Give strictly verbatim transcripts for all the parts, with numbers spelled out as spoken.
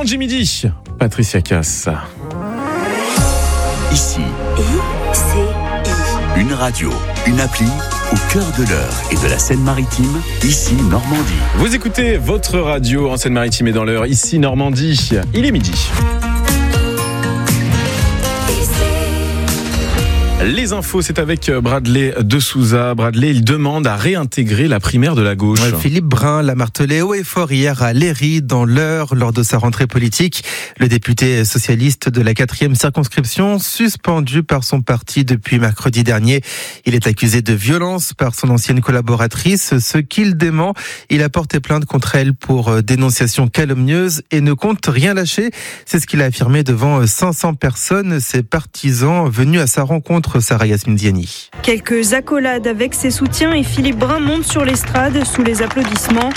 J Midi, Patricia Cass. Ici, I C I. une radio, une appli au cœur de l'Eure et de la Seine-Maritime, ici Normandie. Vous écoutez votre radio en Seine-Maritime et dans l'Eure, ici Normandie. Il est midi. Les infos, c'est avec Bradley de Souza. Bradley, il demande à réintégrer la primaire de la gauche. Ouais, Philippe Brun l'a martelé haut et fort hier à Léry, dans l'Eure, lors de sa rentrée politique. Le député socialiste de la quatrième circonscription, suspendu par son parti depuis mercredi dernier. Il est accusé de violence par son ancienne collaboratrice, ce qu'il dément. Il a porté plainte contre elle pour dénonciation calomnieuse et ne compte rien lâcher. C'est ce qu'il a affirmé devant cinq cents personnes, ses partisans venus à sa rencontre. Sarah Yasmine Diani. Quelques accolades avec ses soutiens et Philippe Brun monte sur l'estrade sous les applaudissements.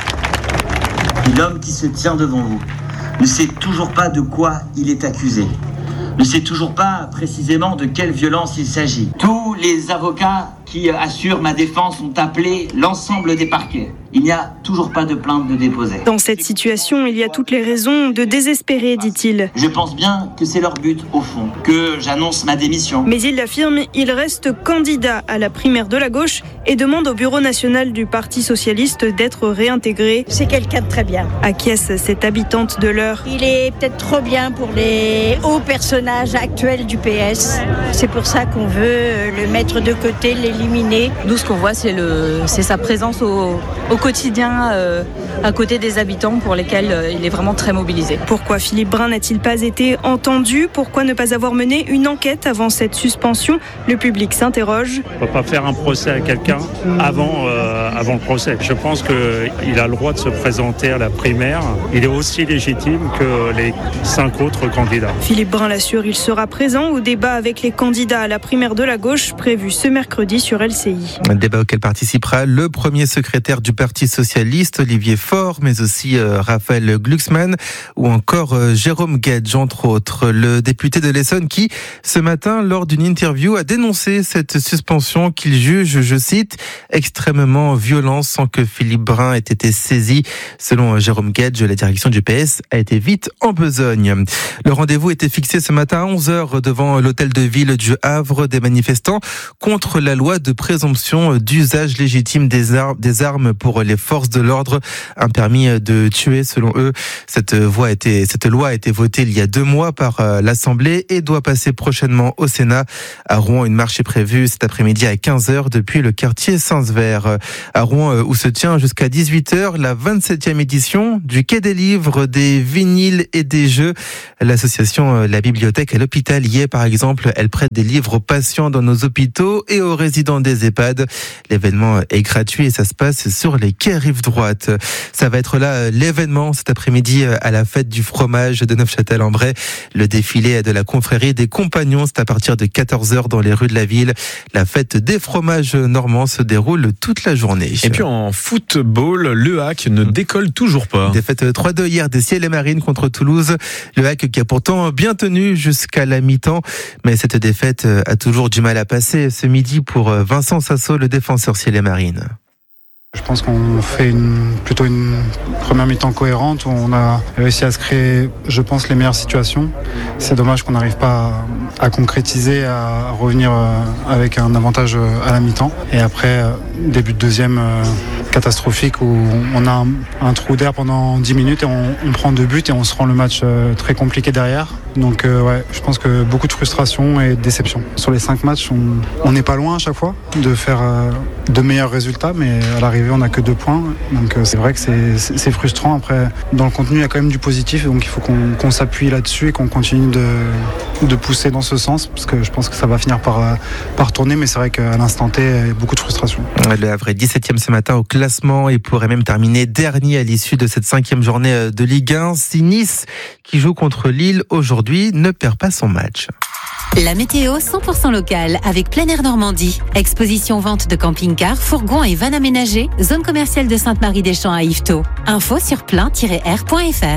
L'homme qui se tient devant vous ne sait toujours pas de quoi il est accusé, ne sait toujours pas précisément de quelle violence il s'agit. Tous les avocats qui assurent ma défense ont appelé l'ensemble des parquets. Il n'y a toujours pas de plainte de déposer. Dans cette situation, il y a toutes les raisons de désespérer, dit-il. Je pense bien que c'est leur but, au fond, que j'annonce ma démission. Mais il l'affirme, il reste candidat à la primaire de la gauche et demande au bureau national du Parti socialiste d'être réintégré. C'est quelqu'un de très bien. Acquiesce cette habitante de l'Eure. Il est peut-être trop bien pour les hauts personnages actuels du P S. C'est pour ça qu'on veut le mettre de côté, l'éliminer. Nous, ce qu'on voit, c'est, le, c'est sa présence au, au quotidien euh, à côté des habitants pour lesquels euh, il est vraiment très mobilisé. Pourquoi Philippe Brun n'a-t-il pas été entendu ? Pourquoi ne pas avoir mené une enquête avant cette suspension ? Le public s'interroge. On ne peut pas faire un procès à quelqu'un avant, euh, avant le procès. Je pense qu'il a le droit de se présenter à la primaire. Il est aussi légitime que les cinq autres candidats. Philippe Brun l'assure, il sera présent au débat avec les candidats à la primaire de la gauche prévu ce mercredi sur L C I. Un débat auquel participera le premier secrétaire du Parti socialiste, Olivier Faure, mais aussi euh, Raphaël Glucksmann ou encore euh, Jérôme Guedj, entre autres. Le député de l'Essonne qui, ce matin, lors d'une interview, a dénoncé cette suspension qu'il juge, je cite, extrêmement violente sans que Philippe Brun ait été saisi. Selon euh, Jérôme Guedj, la direction du P S a été vite en besogne. Le rendez-vous était fixé ce matin à onze heures devant l'hôtel de ville du Havre. Des manifestants contre la loi de présomption d'usage légitime des, ar- des armes pour les forces de l'ordre, un permis de tuer selon eux. Cette, voie a été, cette loi a été votée il y a deux mois par l'Assemblée et doit passer prochainement au Sénat. À Rouen, une marche est prévue cet après-midi à quinze heures depuis le quartier Saint-Sever. À Rouen, où se tient jusqu'à dix-huit heures la vingt-septième édition du Quai des livres, des vinyles et des jeux. L'association La Bibliothèque à l'hôpital y est, par exemple, elle prête des livres aux patients dans nos hôpitaux et aux résidents des EHPAD. L'événement est gratuit et ça se passe sur les quais rive droite. Ça va être là l'événement cet après-midi à la fête du fromage de Neufchâtel-en-Bray. Le défilé de la confrérie des compagnons, c'est à partir de quatorze heures dans les rues de la ville. La fête des fromages normands se déroule toute la journée. Et puis en football, le H A C ne décolle toujours pas. Défaite trois deux hier des Ciels et Marines contre Toulouse. Le H A C qui a pourtant bien tenu jusqu'à la mi-temps, mais cette défaite a toujours du mal à passer ce midi pour Vincent Sasso, le défenseur Ciels et Marines. Je pense qu'on fait une, plutôt une première mi-temps cohérente où on a réussi à se créer, je pense, les meilleures situations. C'est dommage qu'on n'arrive pas à, à concrétiser, à revenir avec un avantage à la mi-temps. Et après, début de deuxième catastrophique où on a un, un trou d'air pendant dix minutes et on, on prend deux buts et on se rend le match très compliqué derrière. Donc euh, ouais, je pense que beaucoup de frustration et de déception. Sur les cinq matchs, on n'est pas loin à chaque fois de faire euh, de meilleurs résultats, mais à l'arrivée, on n'a que deux points. Donc euh, c'est vrai que c'est, c'est, c'est frustrant. Après, dans le contenu, il y a quand même du positif, donc il faut qu'on, qu'on s'appuie là-dessus et qu'on continue de, de pousser dans ce sens, parce que je pense que ça va finir par, euh, par tourner, mais c'est vrai qu'à l'instant T, il y a beaucoup de frustration. Le Havre est dix-septième ce matin au classement et pourrait même terminer dernier à l'issue de cette cinquième journée de Ligue un. Si Nice, qui joue contre Lille aujourd'hui, ne perd pas son match. La météo cent pour cent locale avec Plein Air Normandie. Exposition vente de camping-cars, fourgons et vannes aménagées. Zone commerciale de Sainte-Marie-des-Champs à Yvetot. Info sur plein tiret air point f r.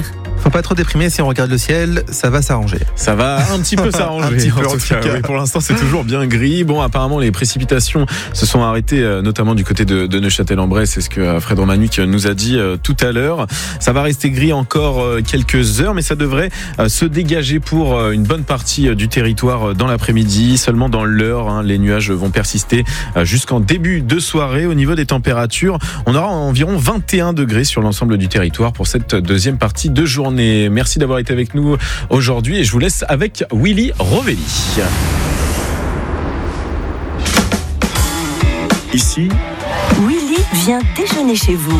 Faut pas trop déprimer, si on regarde le ciel, ça va s'arranger. Ça va un petit peu s'arranger. Un petit peu, en tout cas. Oui, pour l'instant, c'est toujours bien gris. Bon, apparemment, les précipitations se sont arrêtées, notamment du côté de, de Neuchâtel-en-Bray. C'est ce que Fred Romanuc nous a dit tout à l'heure. Ça va rester gris encore quelques heures, mais ça devrait se dégager pour une bonne partie du territoire dans l'après-midi. Seulement dans l'heure, hein, les nuages vont persister jusqu'en début de soirée. Au niveau des températures, on aura environ vingt et un degrés sur l'ensemble du territoire pour cette deuxième partie de journée. Merci d'avoir été avec nous aujourd'hui et je vous laisse avec Willy Rovelli. Ici, Willy vient déjeuner chez vous.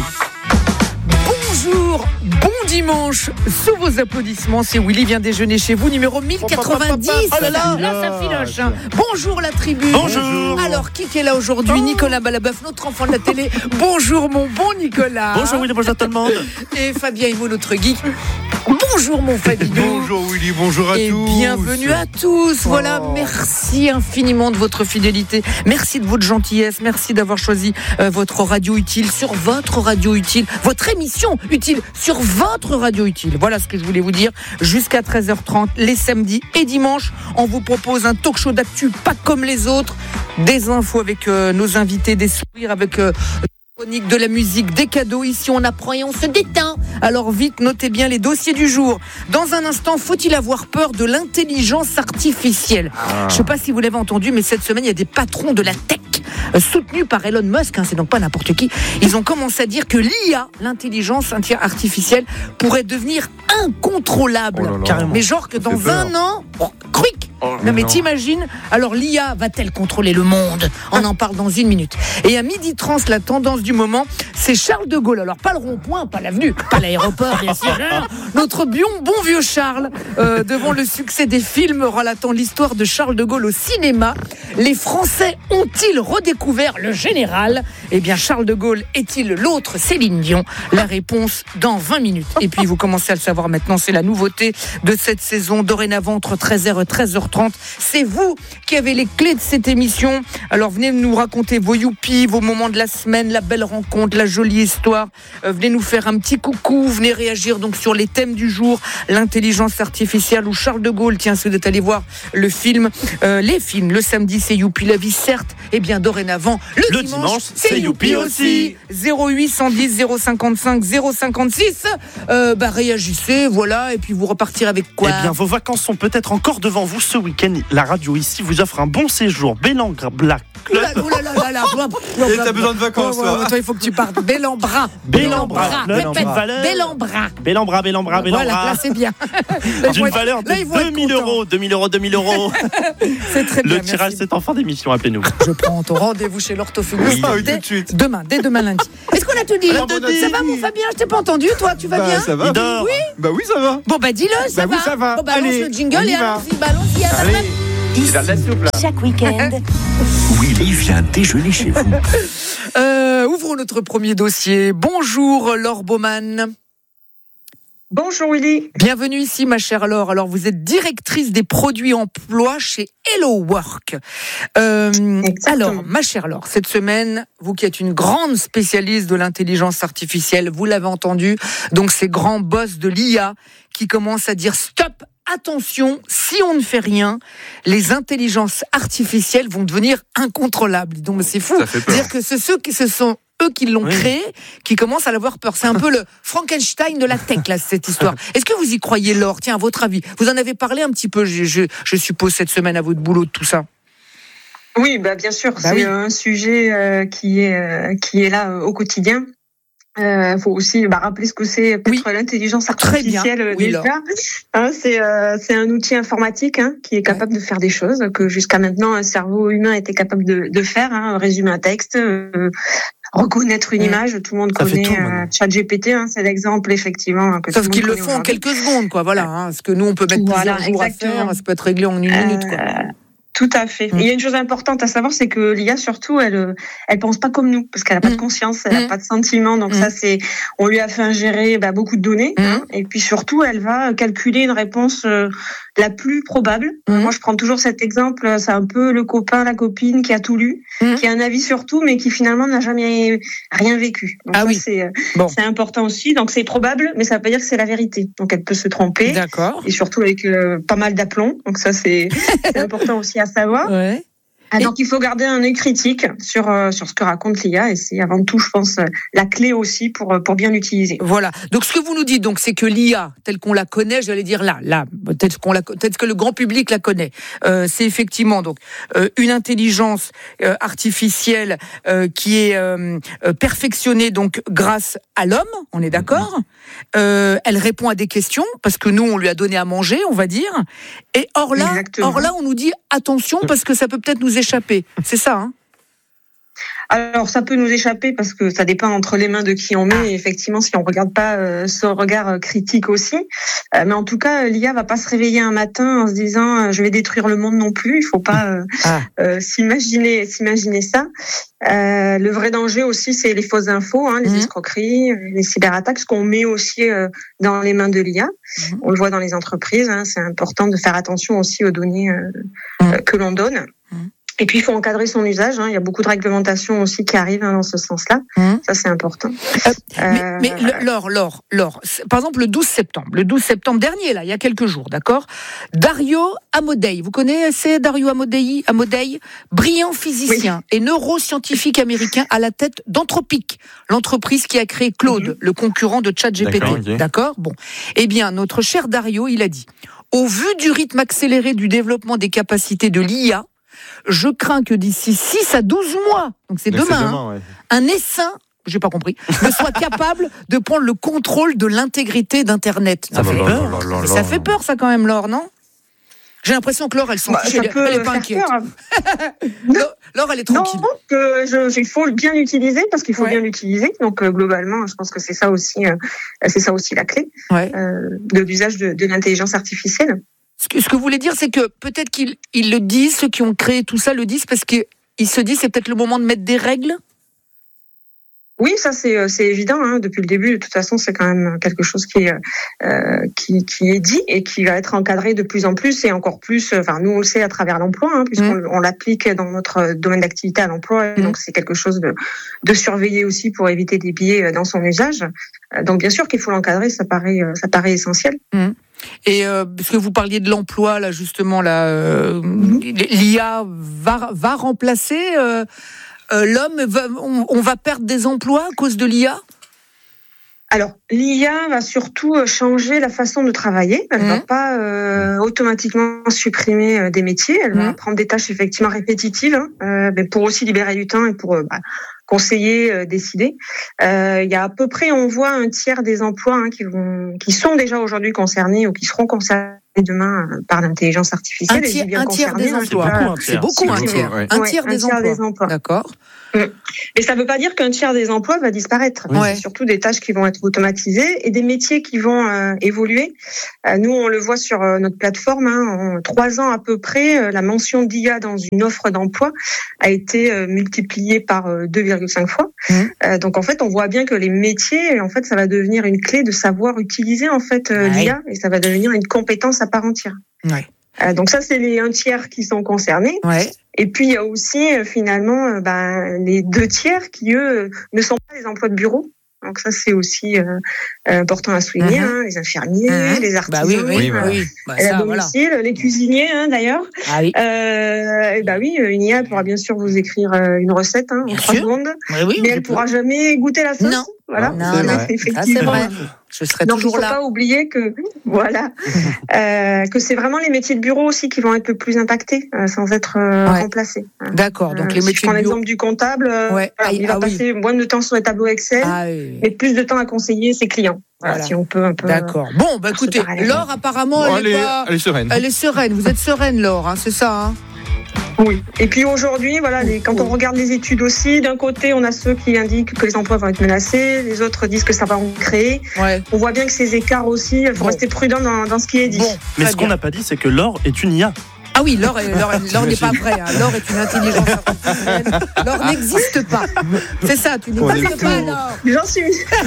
Bonjour, bon dimanche. Sous vos applaudissements, c'est Willy vient déjeuner chez vous, numéro mille quatre-vingt-dix. Oh là là, là ça filoche. Hein. Bonjour la tribu. Bonjour. Alors, qui est là aujourd'hui? oh. Nicolas Balabœuf, notre enfant de la télé. Bonjour mon bon Nicolas. Bonjour Willy, bonjour tout le monde. Et Fabien Himo, notre geek. Bonjour mon Fabien. Bonjour Willy, bonjour à et tous. Et bienvenue à tous. Oh. Voilà, merci infiniment de votre fidélité. Merci de votre gentillesse. Merci d'avoir choisi euh, votre radio utile sur votre radio utile. Votre émission utile sur votre radio utile. Voilà ce que je voulais vous dire. Jusqu'à treize heures trente, les samedis et dimanches, on vous propose un talk show d'actu pas comme les autres. Des infos avec euh, nos invités, des sourires avec... Euh, de la musique, des cadeaux. Ici on apprend et on se détend. Alors vite, notez bien les dossiers du jour. Dans un instant, faut-il avoir peur de l'intelligence artificielle? ah. Je ne sais pas si vous l'avez entendu, mais cette semaine il y a des patrons de la tech euh, soutenus par Elon Musk, hein, c'est donc pas n'importe qui. Ils ont commencé à dire que l'I A, l'intelligence artificielle, pourrait devenir incontrôlable. Oh là là. Carrément. Mais genre que dans un an, oh, quick. Oh, non mais non. T'imagines? Alors l'I A va-t-elle contrôler le monde? On en parle dans une minute. Et à midi trente, la tendance du moment, c'est Charles de Gaulle. Alors pas le rond-point, pas l'avenue, pas l'aéroport, bien sûr. Notre bon, bon vieux Charles, euh, devant le succès des films relatant l'histoire de Charles de Gaulle au cinéma, les Français ont-ils redécouvert le général? Eh bien, Charles de Gaulle est-il l'autre Céline Dion? La réponse dans vingt minutes. Et puis, vous commencez à le savoir maintenant, c'est la nouveauté de cette saison. Dorénavant, entre treize heures et treize heures trente, c'est vous qui avez les clés de cette émission. Alors, venez nous raconter vos youpies, vos moments de la semaine, la belle rencontre, la jolie histoire. Euh, venez nous faire un petit coucou. Venez réagir donc sur les thèmes du jour. L'intelligence artificielle ou Charles de Gaulle. Tiens, si vous êtes allé voir le film, euh, les films, le samedi, c'est Youpi la vie, certes. Et bien, dorénavant, le, le dimanche, dimanche, c'est, c'est Youpi aussi. zéro huit cent dix zéro cinquante-cinq zéro cinquante-six. Euh, bah, réagissez, voilà. Et puis, vous repartirez avec quoi? Eh bien, vos vacances sont peut-être encore devant vous ce week-end. La radio ici vous offre un bon séjour. Bélangre Black Club. Oula, oula, oula, oula. Et t'as besoin de vacances, toi. Toi, il faut que tu partes. Bellambra. Bellambra. Bellambra. Bellambra. Bellambra, Bellambra, Bellambra. Voilà, là, c'est bien. D'une valeur de deux mille euros. deux mille euros, deux mille euros. C'est très bien. Le tirage, c'est en fin d'émission. Appelez-nous. Je prends ton rendez-vous chez l'orthophoniste. Oui, dès, tout de suite. Demain, dès demain lundi. Est-ce qu'on a tout dit? Alors, bon, ça va, mon Fabien? Je t'ai pas entendu. Toi, tu vas bah, bien? Ça va. Oui. Bah oui, ça va. Bon, bah dis-le, ça bah, va. Oui, ça va. Bon, balance allez, le jingle et allons-y, allons-y. Allez. Ici, chaque week-end. Willy vient déjeuner chez vous. Euh, ouvrons notre premier dossier. Bonjour, Laure Baumann. Bonjour Willy. Bienvenue ici, ma chère Laure. Alors, vous êtes directrice des produits emploi chez Hello Work. Euh, alors, ma chère Laure, cette semaine, vous qui êtes une grande spécialiste de l'intelligence artificielle, vous l'avez entendu, donc ces grands boss de l'I A qui commencent à dire stop. Attention, si on ne fait rien, les intelligences artificielles vont devenir incontrôlables. Donc c'est fou. C'est-à-dire que ce, ceux qui se sont eux qui l'ont oui. créé, qui commencent à l'avoir peur. C'est un peu le Frankenstein de la tech, là, cette histoire. Est-ce que vous y croyez, Laure? Tiens, à votre avis, vous en avez parlé un petit peu, je, je, je suppose, cette semaine à votre boulot de tout ça. Oui, bah bien sûr, bah c'est oui. un sujet euh, qui est euh, qui est là euh, au quotidien. Il euh, faut aussi bah, rappeler ce que c'est peut-être oui. l'intelligence artificielle oui, déjà. Hein, c'est euh, c'est un outil informatique hein, qui est capable ouais. de faire des choses que jusqu'à maintenant un cerveau humain était capable de, de faire. Hein, résumer un texte, euh, reconnaître une ouais. image. Tout le monde ça connaît euh, ChatGPT. Hein, c'est l'exemple effectivement. Que Sauf qu'ils le font en quelques secondes, quoi. Voilà. Hein, parce que nous on peut mettre voilà, plusieurs jours à faire. Ça peut être réglé en une euh, minute, quoi. Tout à fait. Mmh. Et il y a une chose importante à savoir, c'est que l'I A surtout, elle, elle pense pas comme nous, parce qu'elle a pas mmh. de conscience, elle mmh. a pas de sentiments. Donc mmh. ça, c'est, on lui a fait ingérer bah, beaucoup de données, mmh. hein, et puis surtout, elle va calculer une réponse euh, la plus probable. Mmh. Moi, je prends toujours cet exemple. C'est un peu le copain, la copine qui a tout lu, mmh. qui a un avis sur tout, mais qui finalement n'a jamais rien vécu. Donc ah ça, oui. c'est, bon. c'est important aussi. Donc c'est probable, mais ça veut pas dire que c'est la vérité. Donc elle peut se tromper. D'accord. Et surtout avec euh, pas mal d'aplomb. Donc ça, c'est, c'est important aussi à savoir. Ouais. Ah, donc il faut garder un œil critique sur euh, sur ce que raconte l'I A, et c'est avant tout, je pense, la clé aussi pour pour bien l'utiliser. Voilà. Donc ce que vous nous dites, donc c'est que l'I A telle qu'on la connaît, j'allais dire là, là, peut-être qu'on la, peut-être que le grand public la connaît. Euh, c'est effectivement donc euh, une intelligence euh, artificielle euh, qui est euh, perfectionnée donc grâce à l'homme. On est d'accord. Euh, elle répond à des questions parce que nous on lui a donné à manger, on va dire. Et or là, Exactement. or là, on nous dit attention parce que ça peut peut-être nous échapper. C'est ça, hein? Alors, ça peut nous échapper parce que ça dépend entre les mains de qui on met. Et effectivement, si on regarde pas euh, ce regard critique aussi. Euh, mais en tout cas, l'I A va pas se réveiller un matin en se disant euh, je vais détruire le monde non plus. Il faut pas euh, ah. euh, s'imaginer, s'imaginer ça. Euh, le vrai danger aussi, c'est les fausses infos, hein, les mmh. escroqueries, les cyberattaques, ce qu'on met aussi euh, dans les mains de l'I A. Mmh. On le voit dans les entreprises. Hein, c'est important de faire attention aussi aux données euh, mmh. euh, que l'on donne. Mmh. Et puis, il faut encadrer son usage. Hein. Il y a beaucoup de réglementations aussi qui arrivent hein, dans ce sens-là. Mmh. Ça, c'est important. Euh, euh, mais, mais Laure, Laure, Laure, par exemple, le douze septembre, le douze septembre dernier, là, il y a quelques jours, d'accord, Dario Amodei, vous connaissez Dario Amodei, Amodei, brillant physicien oui. et neuroscientifique américain à la tête d'Anthropic, l'entreprise qui a créé Claude, mmh. le concurrent de ChatGPT. D'accord, okay. d'accord Bon. Eh bien, notre cher Dario, il a dit, au vu du rythme accéléré du développement des capacités de l'I A, je crains que d'ici six à douze mois, donc c'est Mais demain, c'est demain hein, ouais. un essaim, j'ai pas compris, ne soit capable de prendre le contrôle de l'intégrité d'Internet. Ça, ah fait, bah peur. Là, là, là, ça fait peur, ça quand même, Laure, non? J'ai l'impression que Laure, elle s'en bah, fiche, elle, elle est pas inquiète. Laure, elle est tranquille. Non, que je, il faut bien l'utiliser parce qu'il faut ouais. bien l'utiliser. Donc euh, globalement, je pense que c'est ça aussi, euh, c'est ça aussi la clé ouais. euh, de l'usage de, de l'intelligence artificielle. Ce que, ce que vous voulez dire, c'est que peut-être qu'ils ils le disent, ceux qui ont créé tout ça le disent parce qu'ils se disent c'est peut-être le moment de mettre des règles. Oui, ça c'est c'est évident. Hein. Depuis le début, de toute façon, c'est quand même quelque chose qui est euh, qui qui est dit et qui va être encadré de plus en plus et encore plus. Enfin, nous on le sait à travers l'emploi, hein, puisqu'on mmh. on l'applique dans notre domaine d'activité à l'emploi. Mmh. Donc c'est quelque chose de de surveiller aussi pour éviter des biais dans son usage. Donc bien sûr qu'il faut l'encadrer, ça paraît ça paraît essentiel. Mmh. Et euh, parce que vous parliez de l'emploi là justement là, euh, mmh. l'I A va va remplacer. Euh, Euh, l'homme, va, on, on va perdre des emplois à cause de l'I A ? Alors, l'I A va surtout changer la façon de travailler. Elle ne mmh. va pas euh, automatiquement supprimer euh, des métiers. Elle mmh. va prendre des tâches effectivement répétitives, hein, euh, mais pour aussi libérer du temps et pour euh, bah, conseiller, euh, décider. Euh, il y a à peu près, on voit un tiers des emplois hein, qui vont, qui sont déjà aujourd'hui concernés ou qui seront concernés demain par l'intelligence artificielle. Un tiers, un tiers des emplois. C'est beaucoup, un tiers. Ouais. Un tiers, des, un tiers des emplois. D'accord. Mais ça ne veut pas dire qu'un tiers des emplois va disparaître. Ouais. C'est surtout des tâches qui vont être automatisées et des métiers qui vont euh, évoluer. Euh, nous, on le voit sur euh, notre plateforme. Hein, en trois ans à peu près, euh, la mention d'I A dans une offre d'emploi a été euh, multipliée par euh, deux virgule cinq fois. Mmh. Euh, donc en fait, on voit bien que les métiers, en fait, ça va devenir une clé de savoir utiliser en fait euh, ouais. l'I A et ça va devenir une compétence à part entière. Ouais. Euh, donc ça, c'est les un tiers qui sont concernés. Ouais. Et puis il y a aussi euh, finalement euh, ben, les deux tiers qui eux ne sont pas des emplois de bureau. Donc ça c'est aussi euh, important à souligner. Mmh. Hein, les infirmiers, mmh. les artisans, bah oui, oui, euh, oui. Bah, ça, à domicile, voilà. Les cuisiniers hein, d'ailleurs. Ah oui. Euh, et bah oui, une I A pourra bien sûr vous écrire une recette hein, en trois secondes, oui, oui, mais elle pourra jamais goûter la sauce. Non. Voilà, non, c'est, vrai. Effectivement. Ah, c'est vrai. Je serai Donc, toujours là. Donc, il ne faut pas oublier que, voilà, euh, que c'est vraiment les métiers de bureau aussi qui vont être le plus impactés, euh, sans être euh, ouais. remplacés. D'accord. Donc, euh, les si métiers je prends de bureau. l'exemple du comptable, euh, ouais. voilà, il ah, va passer oui. moins de temps sur les tableaux Excel, ah, oui. mais plus de temps à conseiller ses clients. Voilà, voilà. Si on peut un peu. D'accord. Bon, bah écoutez, Laure, apparemment, bon, elle, elle, est pas... elle est sereine. Elle est sereine. Vous êtes sereine, Laure, hein, c'est ça, hein? Oui. Et puis aujourd'hui, voilà, les, quand on regarde les études aussi, d'un côté, on a ceux qui indiquent que les emplois vont être menacés, les autres disent que ça va en créer. Ouais. On voit bien que ces écarts aussi, il faut bon. rester prudent dans, dans ce qui est dit. Bon, mais ce qu'on n'a pas dit, c'est que Laure est une I A. Ah oui, l'or, est, l'or, l'or n'est pas vrai. Hein. L'or est une intelligence artificielle. L'or n'existe pas. C'est ça, tu n'existes pas, l'or. J'en suis.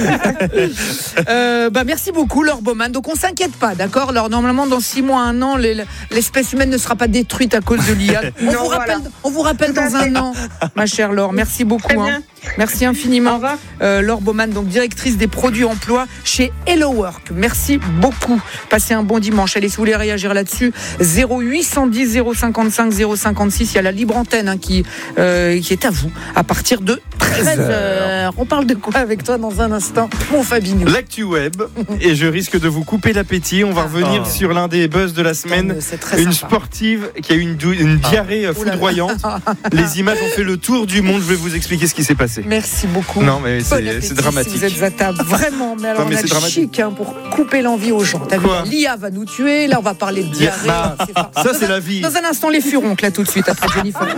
euh, bah, merci beaucoup, Laure Baumann. Donc on s'inquiète pas, d'accord. Alors, normalement, dans six mois, un an, les, l'espèce humaine ne sera pas détruite à cause de l'I A. On, non, vous, rappelle, voilà. on vous rappelle dans un an, ma chère Laure. Merci beaucoup. Hein. Merci infiniment. Au revoir. Euh, Laure Baumann, donc directrice des produits emploi chez Hello Work. Merci beaucoup. Passez un bon dimanche. Allez, si vous voulez réagir là-dessus, zéro huit cent dix zéro cinquante-cinq zéro cinquante-six. Il y a la libre antenne hein, qui, euh, qui est à vous à partir de treize heures. On parle de quoi avec toi dans un instant, mon Fabinho? L'actu web. Et je risque de vous couper l'appétit. On va revenir oh. sur l'un des buzz de la semaine. Une sympa. sportive qui a eu une, dou- une diarrhée oh. foudroyante. Les images ont fait le tour du monde. Je vais vous expliquer ce qui s'est passé. Merci beaucoup. Non, mais c'est, c'est dramatique. Si vous êtes à table, vraiment. Mais alors, non, mais on a le chic hein, pour couper l'envie aux gens. T'as vu, l'I A va nous tuer. Là, on va parler de diarrhée. Bah, c'est ça, c'est la vie. Dans un instant, les furoncles, là, tout de suite, après Jennifer.